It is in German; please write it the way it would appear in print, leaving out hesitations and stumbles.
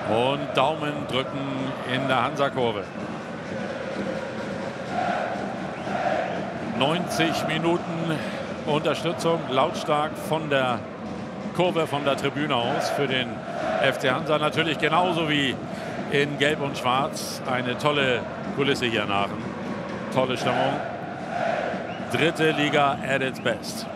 Und Daumen drücken in der Hansa-Kurve. 90 Minuten Unterstützung, lautstark von der Kurve, von der Tribüne aus für den FC Hansa. Natürlich genauso wie in Gelb und Schwarz. Eine tolle Kulisse hier in Aachen. Tolle Stimmung. Dritte Liga at its best.